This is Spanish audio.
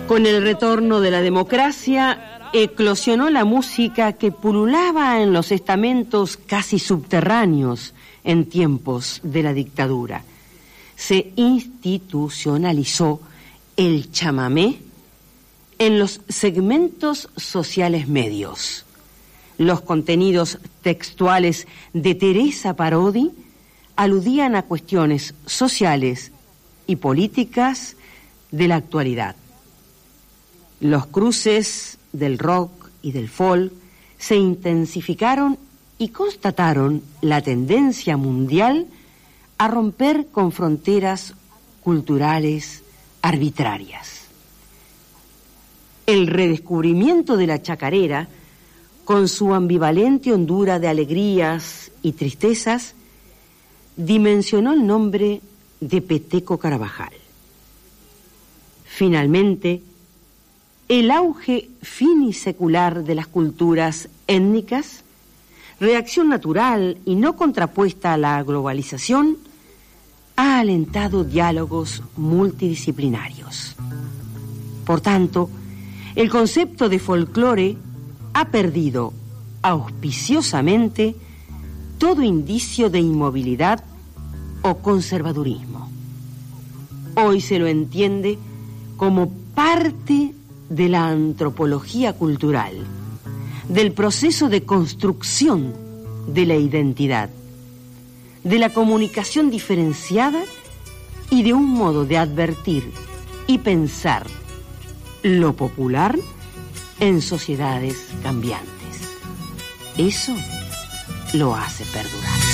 Con el retorno de la democracia, eclosionó la música que pululaba en los estamentos casi subterráneos en tiempos de la dictadura. Se institucionalizó el chamamé en los segmentos sociales medios. Los contenidos textuales de Teresa Parodi aludían a cuestiones sociales y políticas de la actualidad. Los cruces del rock y del folk se intensificaron y constataron la tendencia mundial a romper con fronteras culturales arbitrarias. El redescubrimiento de la chacarera, con su ambivalente hondura de alegrías y tristezas, dimensionó el nombre de Peteco Carabajal. Finalmente, el auge finisecular de las culturas étnicas, reacción natural y no contrapuesta a la globalización, ha alentado diálogos multidisciplinarios. Por tanto, el concepto de folclore ha perdido auspiciosamente todo indicio de inmovilidad o conservadurismo. Hoy se lo entiende como parte de la antropología cultural, del proceso de construcción de la identidad, de la comunicación diferenciada y de un modo de advertir y pensar lo popular en sociedades cambiantes. Eso lo hace perdurar.